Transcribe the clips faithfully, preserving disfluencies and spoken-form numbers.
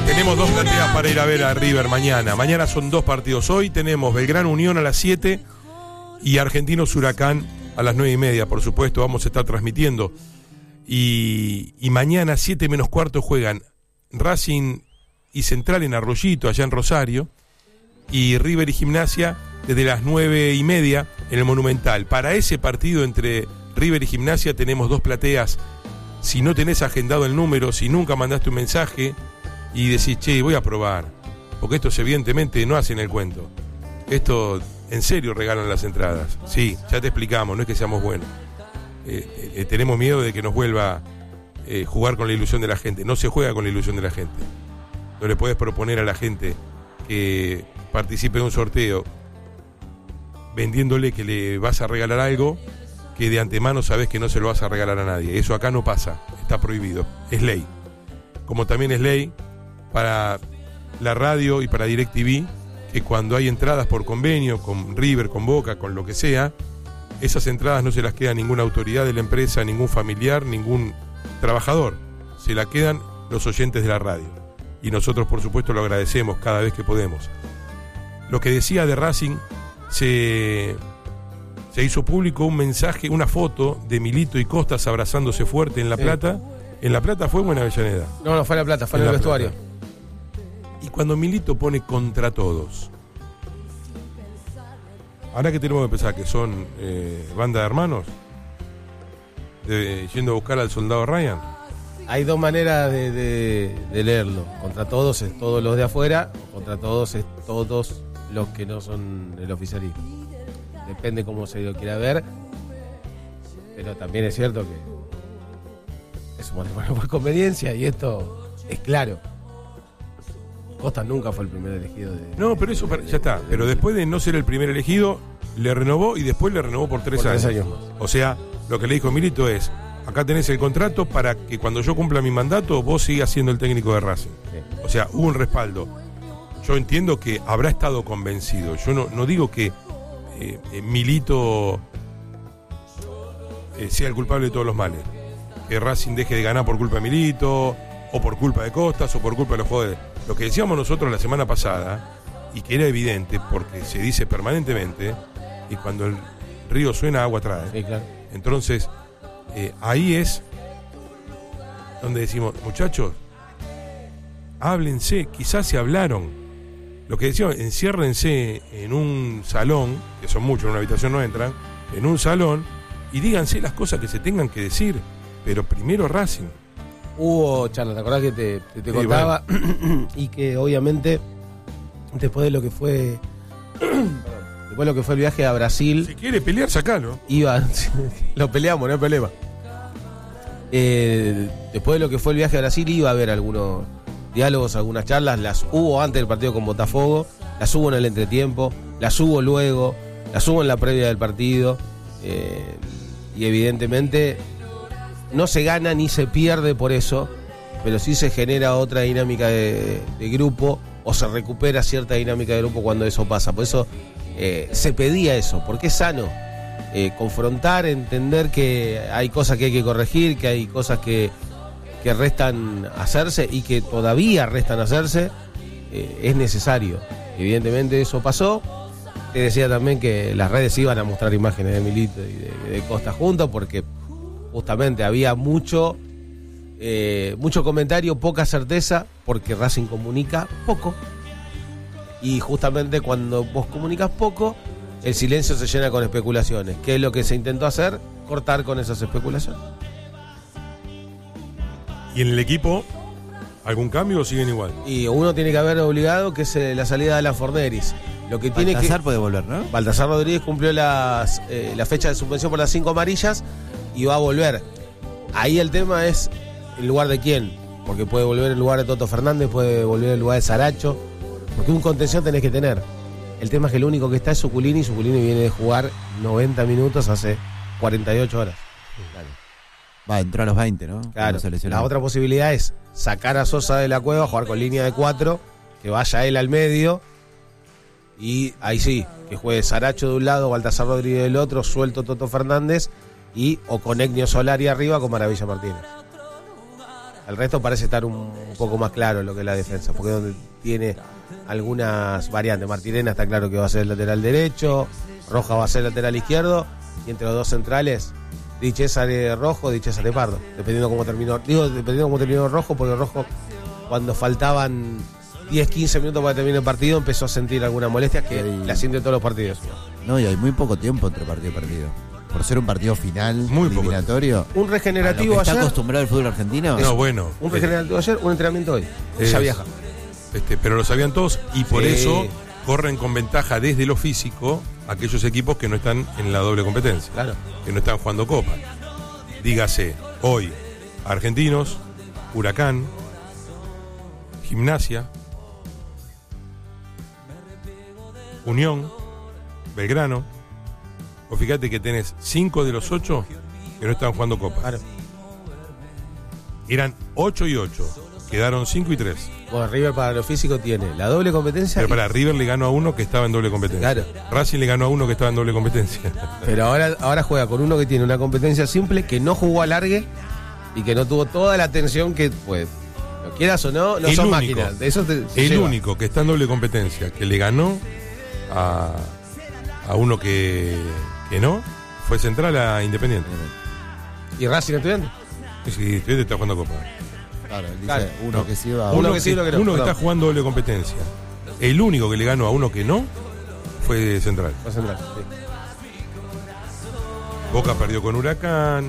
Tenemos dos plateas para ir a ver a River mañana. Mañana son dos partidos. Hoy tenemos Belgrano Unión a las siete y Argentinos Huracán a las nueve y media. Por supuesto, vamos a estar transmitiendo. Y, y mañana, siete menos cuarto, juegan Racing y Central en Arroyito, allá en Rosario. Y River y Gimnasia desde las nueve y media en el Monumental. Para ese partido entre River y Gimnasia tenemos dos plateas. Si no tenés agendado el número, si nunca mandaste un mensaje y decís, che, voy a probar, porque estos evidentemente no hacen el cuento. Esto en serio regalan las entradas. Sí, ya te explicamos, no es que seamos buenos. Eh, eh, tenemos miedo de que nos vuelva eh, jugar con la ilusión de la gente. No se juega con la ilusión de la gente. No le puedes proponer a la gente que participe en un sorteo vendiéndole que le vas a regalar algo que de antemano sabes que no se lo vas a regalar a nadie. Eso acá no pasa, está prohibido, es ley. Como también es ley para la radio y para DirecTV, que cuando hay entradas por convenio con River, con Boca, con lo que sea, esas entradas no se las queda ninguna autoridad de la empresa, ningún familiar, ningún trabajador. Se la quedan los oyentes de la radio. Y nosotros, por supuesto, lo agradecemos cada vez que podemos. Lo que decía de Racing, se, se hizo público un mensaje, una foto de Milito y Costas abrazándose fuerte en La Plata. Sí. ¿En La Plata fue o en Avellaneda? No, no fue en La Plata, fue en, en el vestuario. Plata. Y cuando Milito pone contra todos, ahora que tenemos que pensar que son eh, banda de hermanos, de, yendo a buscar al soldado Ryan. Hay dos maneras de, de, de leerlo. Contra todos es todos los de afuera, o contra todos es todos los que no son del oficialismo. Depende cómo se lo quiera ver, pero también es cierto que es un manejo por conveniencia y esto es claro. Costa nunca fue el primer elegido de... No, pero eso de, ya está. De, de, pero después de no ser el primer elegido, le renovó y después le renovó por tres, por años. tres años más. O sea, lo que le dijo Milito es, acá tenés el contrato para que cuando yo cumpla mi mandato, vos sigas siendo el técnico de Racing. Sí. O sea, hubo un respaldo. Yo entiendo que habrá estado convencido. Yo no, no digo que eh, eh, Milito eh, sea el culpable de todos los males. Que Racing deje de ganar por culpa de Milito, o por culpa de Costas, o por culpa de los jugadores. Lo que decíamos nosotros la semana pasada, y que era evidente, porque se dice permanentemente, y cuando el río suena, agua trae. Sí, claro. Entonces, eh, ahí es donde decimos, muchachos, háblense, quizás se hablaron. Lo que decíamos, enciérrense en un salón, que son muchos, en una habitación no entran, en un salón, y díganse las cosas que se tengan que decir, pero primero Racing. Hubo charla, ¿te acordás que te, te, te contaba? Sí, bueno. Y que obviamente después de lo que fue después de lo que fue el viaje a Brasil, si quiere pelear, sacalo. Iba, lo peleamos, no hay problema. Eh, después de lo que fue el viaje a Brasil iba a haber algunos diálogos, algunas charlas, las hubo antes del partido con Botafogo, las hubo en el entretiempo, las hubo luego, las hubo en la previa del partido, eh, y evidentemente no se gana ni se pierde por eso, pero sí se genera otra dinámica de, de grupo, o se recupera cierta dinámica de grupo cuando eso pasa. Por eso eh, se pedía eso, porque es sano eh, confrontar, entender que hay cosas que hay que corregir, que hay cosas que, que restan hacerse y que todavía restan hacerse, eh, es necesario. Evidentemente eso pasó. Te decía también que las redes iban a mostrar imágenes de Milito y de, de Costa juntos, porque justamente había mucho eh, mucho comentario, poca certeza, porque Racing comunica poco, y justamente cuando vos comunicas poco, el silencio se llena con especulaciones. ¿Qué es lo que se intentó hacer? Cortar con esas especulaciones. ¿Y en el equipo algún cambio o siguen igual? Y uno tiene que haber obligado, que es la salida de Alan Forneris. Lo que tiene Baltasar que... puede volver, ¿no? Baltasar Rodríguez cumplió las, eh, la fecha de suspensión por las cinco amarillas y va a volver. Ahí el tema es el lugar de quién, porque puede volver en lugar de Toto Fernández, puede volver en lugar de Saracho, porque un contención tenés que tener. El tema es que el único que está es Suculini, y Suculini viene de jugar noventa minutos hace cuarenta y ocho horas. Claro. Va, entró a los veinte, ¿no? Claro. La otra posibilidad es sacar a Sosa de la cueva, jugar con línea de cuatro, que vaya él al medio, y ahí sí, que juegue Saracho de un lado, Baltasar Rodríguez del otro, suelto Toto Fernández, y o con Egnio Solari arriba con Maravilla Martínez. El resto parece estar un, un poco más claro lo que es la defensa, porque es donde tiene algunas variantes. Martirena está claro que va a ser el lateral derecho, Roja va a ser el lateral izquierdo, y entre los dos centrales, Di Cesare Rojo, Di Cesare Pardo, dependiendo cómo terminó. Digo, dependiendo cómo terminó Rojo, porque Rojo, cuando faltaban diez, quince minutos para terminar el partido, empezó a sentir alguna molestia que Sí. la siente en todos los partidos. No, y hay muy poco tiempo entre partido y partido. Por ser un partido final, Muy poco eliminatorio. Un a lo regenerativo que está ayer, acostumbrado el fútbol argentino. No, bueno. un eh, regenerativo ayer, un entrenamiento hoy. Es- Ya viaja. Este, pero lo sabían todos y por Sí. eso corren con ventaja desde lo físico aquellos equipos que no están en la doble competencia, Claro. que no están jugando Copa. Dígase, hoy, Argentinos, Huracán, Gimnasia, Unión, Belgrano. O fíjate que tenés cinco de los ocho que no están jugando Copa. Claro. Eran ocho y ocho, quedaron cinco y tres. Bueno, River para lo físico tiene la doble competencia. Pero y- para River le ganó a uno que estaba en doble competencia. Claro. Racing le ganó a uno que estaba en doble competencia. Pero ahora, ahora juega con uno que tiene una competencia simple, que no jugó a largue y que no tuvo toda la atención que, pues, lo quieras o no, no El son único. máquinas. De eso te, se El lleva. único que está en doble competencia que le ganó a, a uno que, que no fue Central a Independiente. ¿Y Racing Estudiante? Y si Estudiante está jugando Copa. Claro, él dice Claro. uno No. que sí va a Uno Uno, que sí, uno que no, uno que perdón. está jugando doble competencia. El único que le ganó a uno que no fue Central. Va a Central, sí. Boca perdió con Huracán.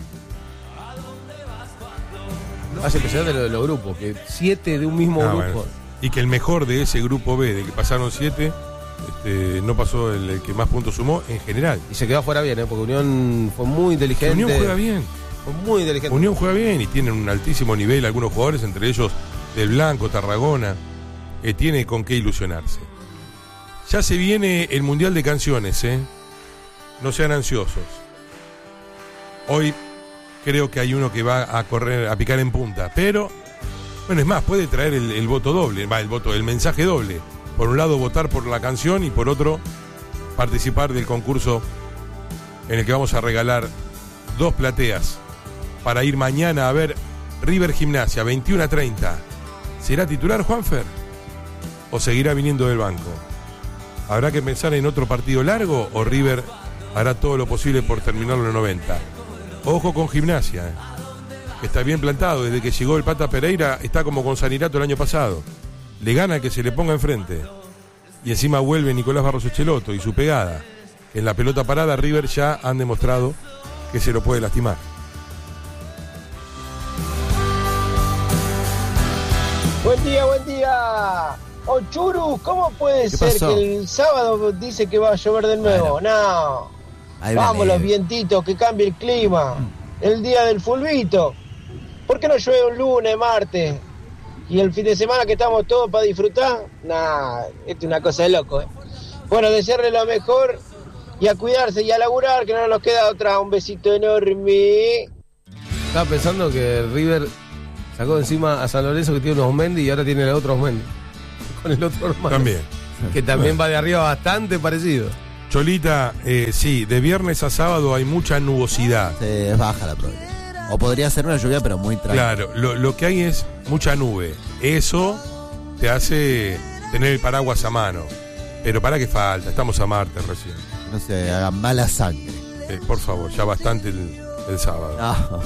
Es impresionante lo de los grupos, que siete de un mismo Ah, grupo. bueno. Y que el mejor de ese grupo B, de que pasaron siete, este, no pasó el, el que más puntos sumó en general. Y se quedó afuera bien, ¿eh? Porque Unión fue muy inteligente. Unión juega bien. Fue muy inteligente. Unión juega bien y tienen un altísimo nivel algunos jugadores, entre ellos Del Blanco, Tarragona, que tiene con qué ilusionarse. Ya se viene el Mundial de Canciones, ¿eh? No sean ansiosos. Hoy creo que hay uno que va a correr, a picar en punta, pero, bueno, es más, puede traer el, el voto doble, va, el voto, el mensaje doble. Por un lado votar por la canción y por otro participar del concurso en el que vamos a regalar dos plateas para ir mañana a ver River Gimnasia, veintiuno a treinta. ¿Será titular Juanfer? ¿O seguirá viniendo del banco? ¿Habrá que pensar en otro partido largo o River hará todo lo posible por terminarlo en noventa? Ojo con Gimnasia, eh, que está bien plantado. Desde que llegó el Pata Pereira está como con Sanirato el año pasado. Le gana el que se le ponga enfrente. Y encima vuelve Nicolás Barros Echeloto y su pegada. En la pelota parada River ya han demostrado que se lo puede lastimar. Buen día, buen día. Oh, Churu, ¿cómo puede ¿Qué ser pasó? que el sábado dice que va a llover de nuevo? No. Hay una Vamos los leve. vientitos, que cambie el clima. El día del fulbito. ¿Por qué no llueve un lunes, martes? Y el fin de semana que estamos todos para disfrutar. Nah, esto es una cosa de loco, ¿eh? Bueno, desearle lo mejor y a cuidarse y a laburar, que no nos queda otra. Un besito enorme. Estaba pensando que el River sacó de encima a San Lorenzo, que tiene unos Mendy, y ahora tiene el otro Mendy. Con el otro hermano. También. Que también va de arriba bastante parecido. Cholita, eh, sí, de viernes a sábado hay mucha nubosidad. Sí, es baja la probabilidad. O podría ser una lluvia, pero muy tranquila. Claro, lo, lo que hay es mucha nube. Eso te hace tener el paraguas a mano. Pero para qué falta, estamos a martes recién. No se hagan mala sangre. Eh, por favor, ya bastante el, el sábado. No.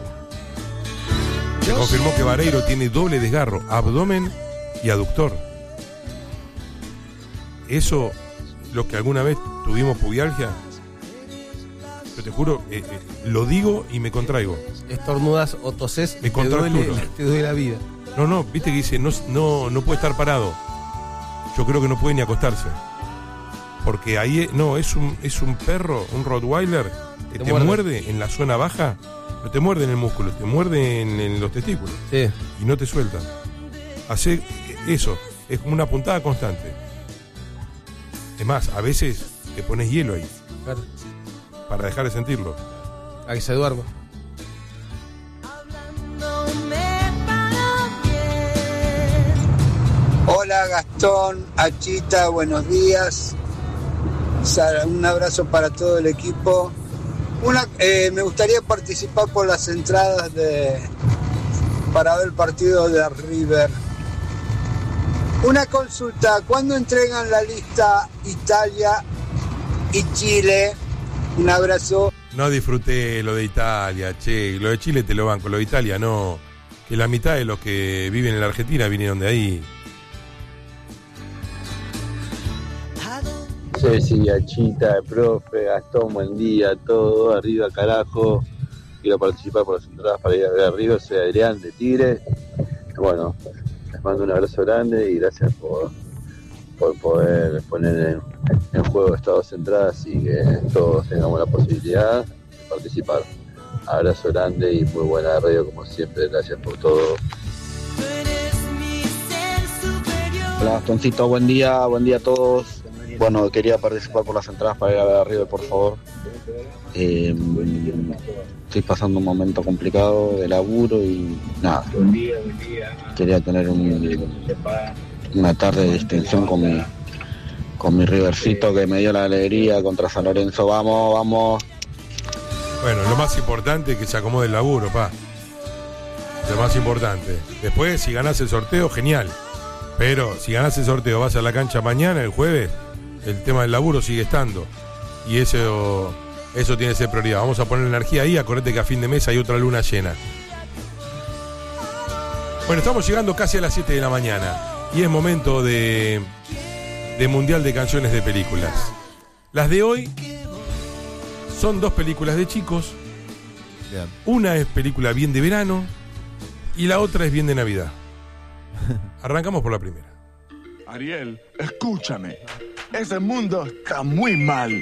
Se confirmó que Vareiro tiene doble desgarro, abdomen y aductor. Eso, los que alguna vez tuvimos pubialgia, yo te juro, eh, eh, lo digo y me contraigo. Estornudas o toses y Me te duele, contracturo. te duele la vida. No, no, viste que dice, no, no, no puede estar parado. Yo creo que no puede ni acostarse. Porque ahí, eh, no, es un, es un perro, un Rottweiler, que Te te, muerde. muerde. en la zona baja, no te muerde en el músculo, te muerde en, en los testículos Sí. y no te suelta. Hace eso, es como una puntada constante. Es más, a veces te pones hielo ahí Claro. para dejar de sentirlo. A que se duerma. Hola Gastón, Achita, buenos días. Sara, un abrazo para todo el equipo. Una, eh, me gustaría participar por las entradas de, para ver el partido de River. Una consulta, ¿cuándo entregan la lista Italia y Chile? Un abrazo. No disfruté lo de Italia, che, lo de Chile te lo banco, lo de Italia no, que la mitad de los que viven en la Argentina vinieron de ahí. Ceci, Achita, profe, Gastón, buen día, todo, arriba carajo. Quiero participar por las entradas para ir a ver a River, soy Adrián de Tigre. Bueno, les mando un abrazo grande y gracias por, por poder poner en, en juego estas dos entradas y que todos tengamos la posibilidad de participar. Abrazo grande y muy buena radio como siempre, gracias por todo. Hola Gastoncito, buen día, buen día a todos. Bueno, quería participar por las entradas para ir a ver a River, por favor. Eh, estoy pasando un momento complicado de laburo y nada. Quería tener un, una tarde de distensión con mi, con mi Rivercito que me dio la alegría contra San Lorenzo. Vamos, vamos. Bueno, lo más importante es que se acomode el laburo, pa. Lo más importante. Después, si ganás el sorteo, genial. Pero si ganás el sorteo, vas a la cancha mañana, el jueves, el tema del laburo sigue estando. Y eso, eso tiene que ser prioridad. Vamos a poner energía ahí, acordate que a fin de mes hay otra luna llena. Bueno, estamos llegando casi a las siete de la mañana. Y es momento de, de Mundial de Canciones de Películas. Las de hoy son dos películas de chicos. Bien. Una es película bien de verano y la otra es bien de Navidad. Arrancamos por la primera. Ariel, escúchame. Ese mundo está muy mal.